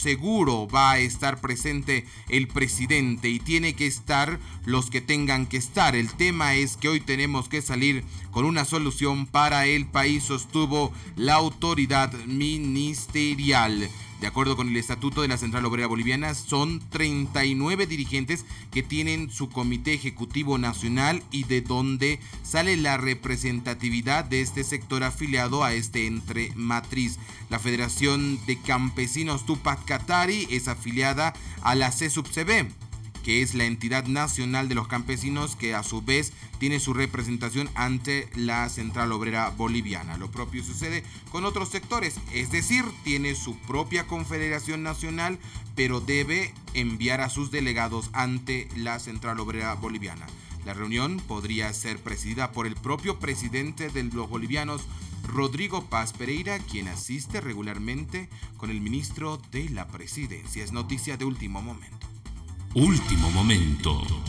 seguro va a estar presente el presidente y tiene que estar los que tengan que estar. El tema es que hoy tenemos que salir con una solución para el país, sostuvo la autoridad ministerial. De acuerdo con el estatuto de la Central Obrera Boliviana, son 39 dirigentes que tienen su comité ejecutivo nacional y de donde sale la representatividad de este sector afiliado a este ente matriz. La Federación de Campesinos Tupac Katari es afiliada a la CSUBCB, que es la entidad nacional de los campesinos que a su vez tiene su representación ante la Central Obrera Boliviana. Lo propio sucede con otros sectores, es decir, tiene su propia confederación nacional, pero debe enviar a sus delegados ante la Central Obrera Boliviana. La reunión podría ser presidida por el propio presidente de los bolivianos, Rodrigo Paz Pereira, quien asiste regularmente con el ministro de la Presidencia. Es noticia de último momento. Último momento.